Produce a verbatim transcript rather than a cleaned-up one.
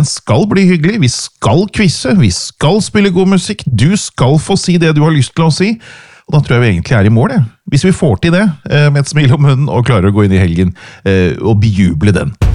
den skal bli hyggelig, vi skal quizze, vi skal spille god musikk, du skal få si det du har lyst til å si, og da tror jeg vi egentlig er i mål, ja. Hvis vi får til det, med et smil om munnen og klarer å gå inn i helgen og bejuble den.